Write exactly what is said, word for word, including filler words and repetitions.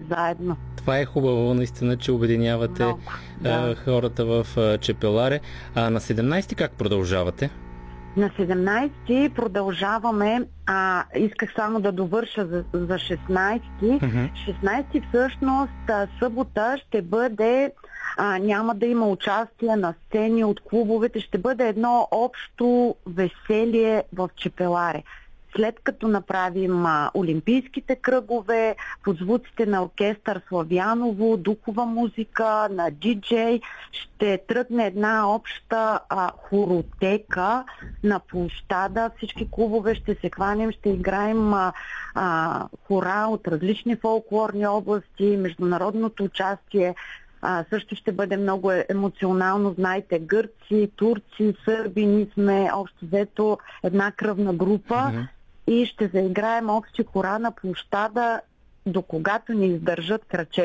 заедно. Това е хубаво, наистина, че обединявате Много, да. хората в Чепеларе. А на седемнайсети как продължавате? На седемнайсети продължаваме, а, исках само да довърша за, за шестнайсети. Mm-hmm. шестнайсети всъщност събота ще бъде, а, няма да има участие на сцени от клубовете, ще бъде едно общо веселие в Чепеларе. След като направим а, олимпийските кръгове, под звуците на оркестър Славяново, духова музика, на диджей, ще тръгне една обща а, хоротека на площада. Всички клубове ще се хванем, ще играем а, а, хора от различни фолклорни области, международното участие. А, също ще бъде много емоционално. Знаете, гърци, турци, сърби, ние сме общо взето една кръвна група. Mm-hmm. И ще заиграем общи хора на площада, до когато ни издържат краче.